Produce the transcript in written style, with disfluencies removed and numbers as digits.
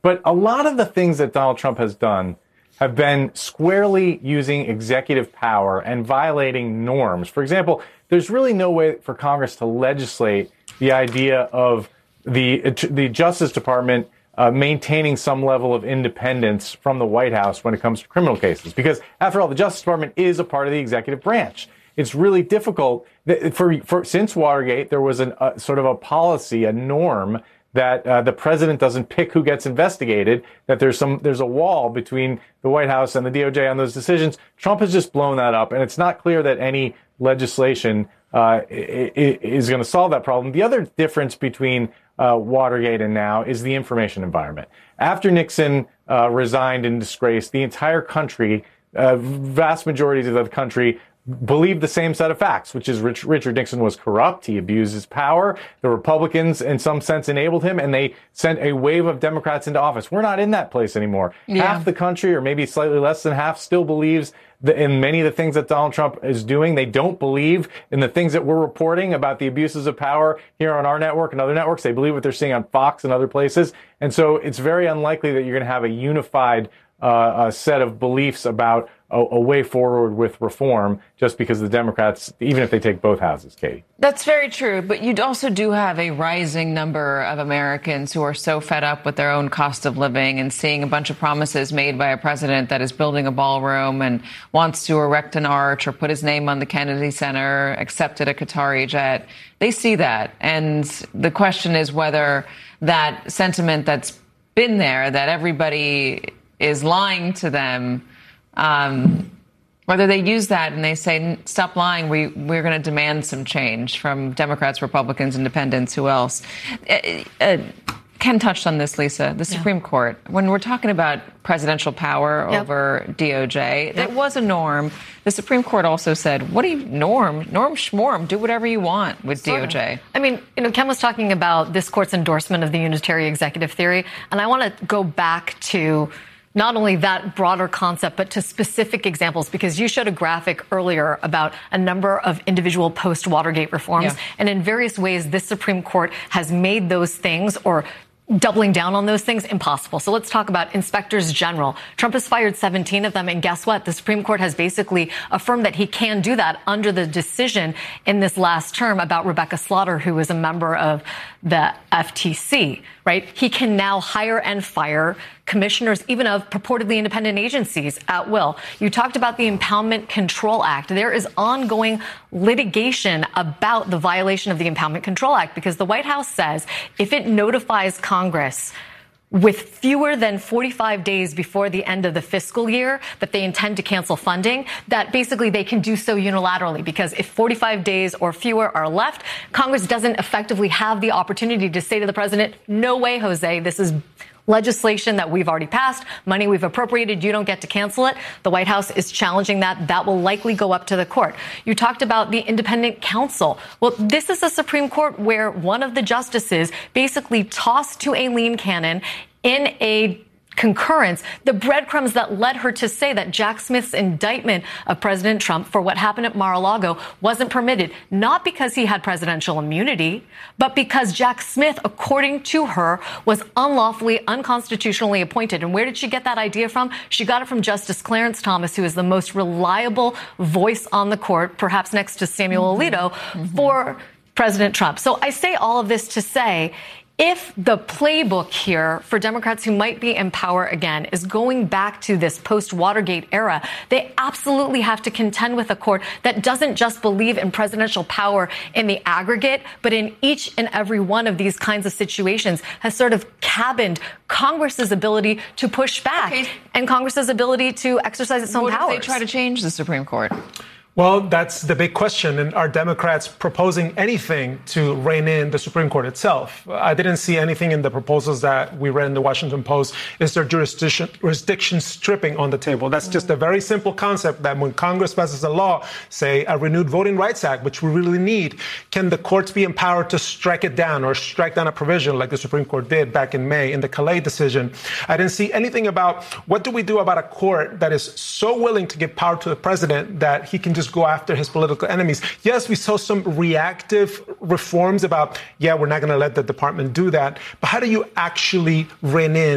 But a lot of the things that Donald Trump has done have been squarely using executive power and violating norms. For example, there's really no way for Congress to legislate the idea of the Justice Department maintaining some level of independence from the White House when it comes to criminal cases. Because, after all, the Justice Department is a part of the executive branch. It's really difficult. Since Watergate, there was sort of a policy, a norm, that the president doesn't pick who gets investigated, that there's a wall between the White House and the DOJ on those decisions. Trump has just blown that up, and it's not clear that any legislation is going to solve that problem. The other difference between Watergate and now is the information environment. After Nixon resigned in disgrace, the entire country, vast majorities of the country, believed the same set of facts, which is Richard Nixon was corrupt. He abused his power. The Republicans, in some sense, enabled him, and they sent a wave of Democrats into office. We're not in that place anymore. Yeah. Half the country, or maybe slightly less than half, still believes in many of the things that Donald Trump is doing. They don't believe in the things that we're reporting about the abuses of power here on our network and other networks. They believe what they're seeing on Fox and other places. And so it's very unlikely that you're going to have a unified set of beliefs about a way forward with reform just because the Democrats, even if they take both houses, Katie. That's very true. But you also do have a rising number of Americans who are so fed up with their own cost of living and seeing a bunch of promises made by a president that is building a ballroom and wants to erect an arch or put his name on the Kennedy Center, accepted a Qatari jet. They see that. And the question is whether that sentiment that's been there, that everybody is lying to them, whether they use that and they say, stop lying, we're going to demand some change from Democrats, Republicans, Independents, who else? Ken touched on this, Lisa, the Supreme Court. When we're talking about presidential power over DOJ, that was a norm. The Supreme Court also said, what do you, norm schmorm, do whatever you want with DOJ. I mean, Ken was talking about this court's endorsement of the unitary executive theory, and I want to go back to not only that broader concept, but to specific examples, because you showed a graphic earlier about a number of individual post-Watergate reforms. Yeah. And in various ways, this Supreme Court has made those things, or doubling down on those things, impossible. So let's talk about inspectors general. Trump has fired 17 of them. And guess what? The Supreme Court has basically affirmed that he can do that under the decision in this last term about Rebecca Slaughter, who is a member of the FTC, right? He can now hire and fire commissioners, even of purportedly independent agencies, at will. You talked about the Impoundment Control Act. There is ongoing litigation about the violation of the Impoundment Control Act because the White House says if it notifies Congress with fewer than 45 days before the end of the fiscal year that they intend to cancel funding, that basically they can do so unilaterally, because if 45 days or fewer are left, Congress doesn't effectively have the opportunity to say to the president, no way, Jose, this is legislation that we've already passed, money we've appropriated, you don't get to cancel it. The White House is challenging that. That will likely go up to the court. You talked about the independent counsel. Well, this is a Supreme Court where one of the justices basically tossed to Aileen Cannon in a concurrence the breadcrumbs that led her to say that Jack Smith's indictment of President Trump for what happened at Mar-a-Lago wasn't permitted, not because he had presidential immunity, but because Jack Smith, according to her, was unlawfully, unconstitutionally appointed. And where did she get that idea from? She got it from Justice Clarence Thomas, who is the most reliable voice on the court, perhaps next to Samuel Alito, for President Trump. So I say all of this to say, if the playbook here for Democrats who might be in power again is going back to this post-Watergate era, they absolutely have to contend with a court that doesn't just believe in presidential power in the aggregate, but in each and every one of these kinds of situations has sort of cabined Congress's ability to push back and Congress's ability to exercise its own powers. What if they try to change the Supreme Court? Well, that's the big question. And are Democrats proposing anything to rein in the Supreme Court itself? I didn't see anything in the proposals that we read in the Washington Post. Is there jurisdiction stripping on the table? That's just a very simple concept that when Congress passes a law, say a renewed Voting Rights Act, which we really need, can the courts be empowered to strike it down or strike down a provision like the Supreme Court did back in May in the Calais decision? I didn't see anything about what do we do about a court that is so willing to give power to the president that he can just go after his political enemies. Yes, we saw some reactive reforms about, we're not going to let the department do that. But how do you actually rein in